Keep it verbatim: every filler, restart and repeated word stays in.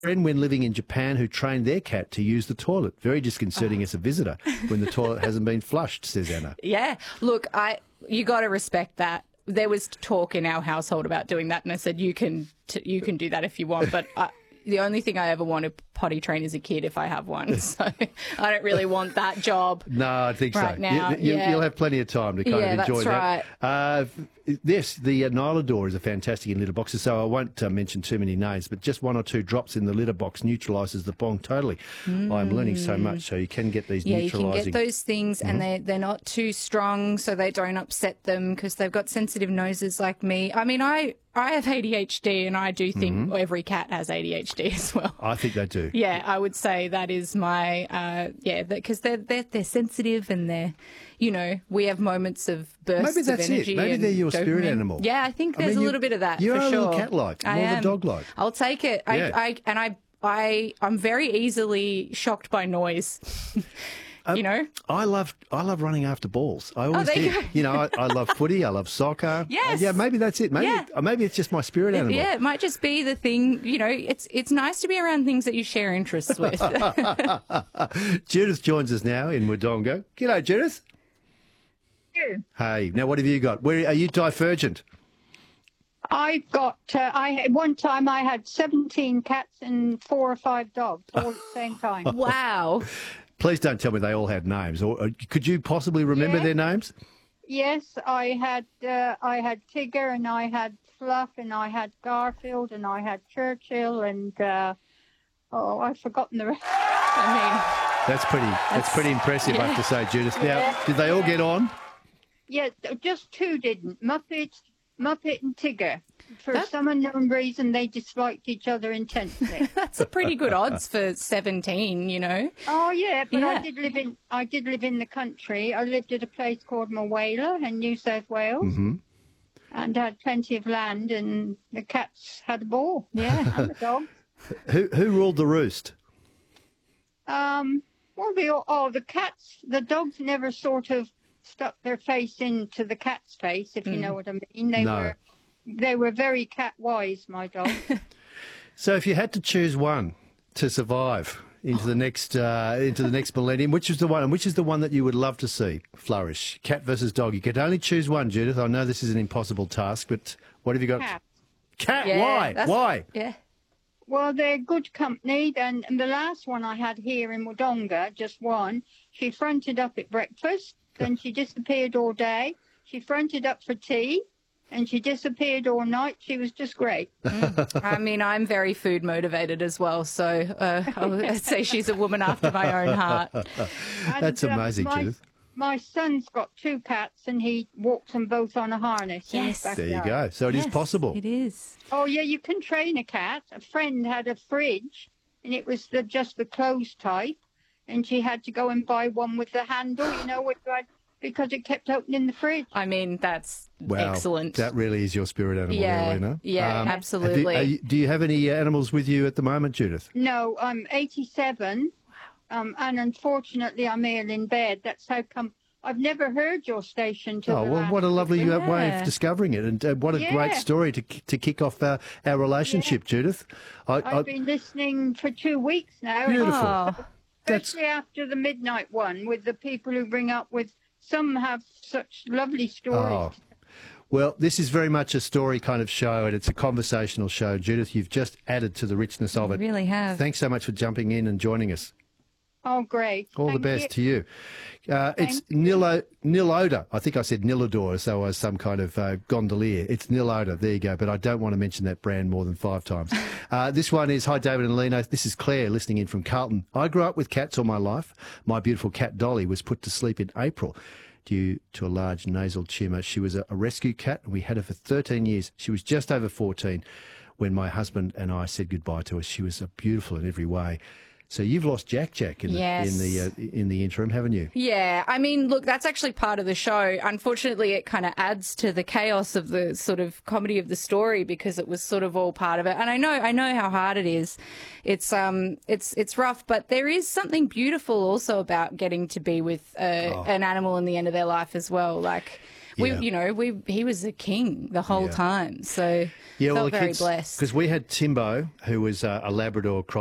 friend when living in Japan who trained their cat to use the toilet. Very disconcerting oh. as a visitor when the toilet hasn't been flushed, says Anna. Yeah. Look, I you got to respect that. There was talk in our household about doing that, and I said, you can t- you can do that if you want, but I, the only thing I ever want to potty train is a kid if I have one. So I don't really want that job. No, I think right so. Now. You, you, yeah. You'll have plenty of time to kind yeah, of enjoy that's that. Right. Uh, Yes, the uh, Nylador is a fantastic in litter boxes, so I won't uh, mention too many names, but just one or two drops in the litter box neutralises the bong totally. Mm. I'm learning so much, so you can get these yeah, neutralising. Yeah, you can get those things, mm-hmm. and they they're not too strong, so they don't upset them because they've got sensitive noses like me. I mean, I I have A D H D, and I do think mm-hmm. every cat has A D H D as well. I think they do. Yeah, I would say that is my uh, yeah, because they're they're they're sensitive and they're. You know, we have moments of bursts Maybe that's of energy. it. Maybe they're your dopamine. spirit animal. Yeah, I think there's I mean, a you, little bit of that. You're for a sure. little cat-like, more than dog-like. I'll take it. Yeah. I, I and I I I'm very easily shocked by noise. Um, you know, I love I love running after balls. I always oh, did. You, you know, I, I love footy. I love soccer. Yes. Yeah, maybe that's it. Maybe yeah. maybe it's just my spirit animal. Yeah, it might just be the thing. You know, it's it's nice to be around things that you share interests with. Judith joins us now in Wodonga. G'day, Judith. You. Hey, now what have you got? Where are you divergent? I've got. Uh, I one time I had seventeen cats and four or five dogs all at the same time. Wow! Please don't tell me they all had names. Or, or could you possibly remember yeah. their names? Yes, I had. Uh, I had Tigger and I had Fluff and I had Garfield and I had Churchill and uh, oh, I've forgotten the rest. I mean, that's pretty. That's, that's pretty impressive, yeah. I have to say, Judith. Now, yeah. did they all get on? Yeah, just two didn't. Muppet, Muppet and Tigger. For that... some unknown reason, they disliked each other intensely. That's a pretty good odds for seventeen, you know. Oh yeah, but yeah. I did live in I did live in the country. I lived at a place called Mawela in New South Wales, mm-hmm. and had plenty of land, and the cats had a ball. Yeah, and the dogs. Who who ruled the roost? Um. Well, the oh the cats, the dogs never sort of stuck their face into the cat's face, if you mm. know what I mean. They no. were they were very cat wise, my dogs. So if you had to choose one to survive into the next uh, into the next millennium, which is the one and which is the one that you would love to see flourish? Cat versus dog. You could only choose one, Judith. I know this is an impossible task, but what have you got? Cat. Cat, yeah, why? Why? Yeah. Well, they're good company, and, and the last one I had here in Wodonga, just one, she fronted up at breakfast, then she disappeared all day. She fronted up for tea, and she disappeared all night. She was just great. Mm. I mean, I'm very food motivated as well, so uh, I would say she's a woman after my own heart. That's and, uh, amazing, my, Judith. My son's got two cats, and he walks them both on a harness. Yes. There you go. So it yes, is possible. It is. Oh, yeah, you can train a cat. A friend had a fridge, and it was the, just the closed type, and she had to go and buy one with the handle, you know, with like, because it kept opening the fridge. I mean, that's wow, excellent. That really is your spirit animal, yeah, really, no? Yeah, um, absolutely. You, you, do you have any animals with you at the moment, Judith? No, I'm eighty-seven, um, and unfortunately I'm ill in bed. That's how come I've never heard your station. Till oh, the well, last what a lovely yeah. way of discovering it, and uh, what a yeah. great story to to kick off our, our relationship, yeah. Judith. I, I've I, been listening for two weeks now. Beautiful. Oh. Especially That's... after the midnight one with the people who bring up with, some have such lovely stories. Oh. Well, this is very much a story kind of show, and it's a conversational show. Judith, you've just added to the richness of you it. really have. Thanks so much for jumping in and joining us. Oh, great. All Thank the best you. to you. Uh, it's nil, nil odor. I think I said Nylador as though I was some kind of uh, gondolier. It's nil odor. There you go. But I don't want to mention that brand more than five times. uh, this one is, hi, David and Lino. This is Claire listening in from Carlton. I grew up with cats all my life. My beautiful cat Dolly was put to sleep in April due to a large nasal tumour. She was a, a rescue cat, and we had her for thirteen years. She was just over fourteen when my husband and I said goodbye to her. She was uh, beautiful in every way. So you've lost Jack Jack in the yes. in the, uh, in the interim, haven't you? Yeah, I mean, look, that's actually part of the show. Unfortunately, it kind of adds to the chaos of the sort of comedy of the story because it was sort of all part of it. And I know, I know how hard it is. It's um, it's it's rough, but there is something beautiful also about getting to be with uh, oh. an animal in the end of their life as well. Like, we, Yeah. you know, we he was a king the whole Yeah. time. So Yeah, felt well, the very kids, blessed. because we had Timbo, who was uh, a Labrador cross.